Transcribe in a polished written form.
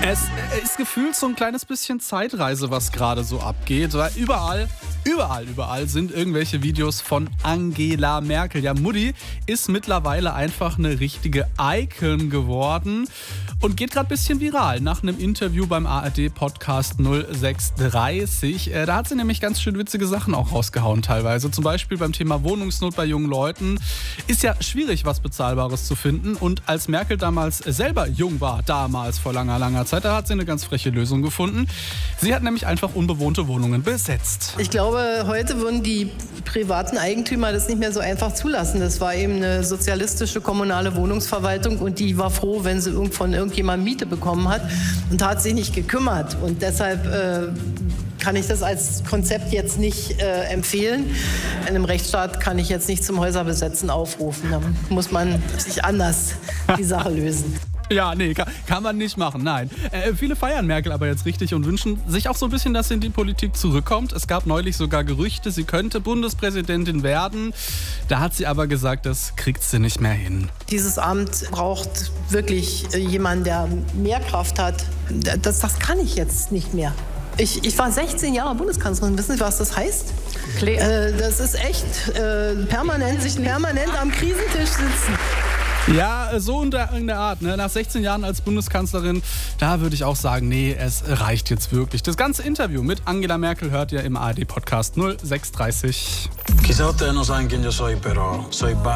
Es ist gefühlt so ein kleines bisschen Zeitreise, was gerade so abgeht. Weil überall sind irgendwelche Videos von Angela Merkel. Ja, Mutti ist mittlerweile einfach eine richtige Icon geworden und geht gerade ein bisschen viral. Nach einem Interview beim ARD-Podcast 0630. Da hat sie nämlich ganz schön witzige Sachen auch rausgehauen teilweise. Zum Beispiel beim Thema Wohnungsnot bei jungen Leuten. Ist ja schwierig, was Bezahlbares zu finden. Und als Merkel damals selber jung war, damals vor langer Zeit, da hat sie eine ganz freche Lösung gefunden. Sie hat nämlich einfach unbewohnte Wohnungen besetzt. Ich glaube, heute würden die privaten Eigentümer das nicht mehr so einfach zulassen. Das war eben eine sozialistische kommunale Wohnungsverwaltung und die war froh, wenn sie von irgendjemandem Miete bekommen hat und hat sich nicht gekümmert. Und deshalb kann ich das als Konzept jetzt nicht empfehlen. In einem Rechtsstaat kann ich jetzt nicht zum Häuserbesetzen aufrufen. Da muss man sich anders die Sache lösen. Ja, nee, kann man nicht machen, nein. Viele feiern Merkel aber jetzt richtig und wünschen sich auch so ein bisschen, dass sie in die Politik zurückkommt. Es gab neulich sogar Gerüchte, sie könnte Bundespräsidentin werden. Da hat sie aber gesagt, das kriegt sie nicht mehr hin. Dieses Amt braucht wirklich jemanden, der mehr Kraft hat. Das kann ich jetzt nicht mehr. Ich war 16 Jahre Bundeskanzlerin. Wissen Sie, was das heißt? Das ist echt permanent am Krisentisch sitzen. Ja, so in der Art. Ne? Nach 16 Jahren als Bundeskanzlerin, da würde ich auch sagen, nee, es reicht jetzt wirklich. Das ganze Interview mit Angela Merkel hört ihr im ARD-Podcast 0630. Quizá ustedes no saben quién yo soy, pero soy